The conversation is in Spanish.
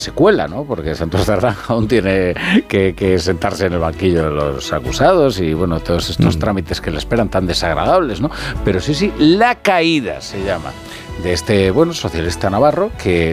secuela, ¿no? Porque Santos Cerdán aún tiene que sentarse en el banquillo de los acusados y, bueno, todos estos trámites que le esperan tan desagradables, ¿no? Pero sí, La caída se llama, de este, bueno, socialista navarro que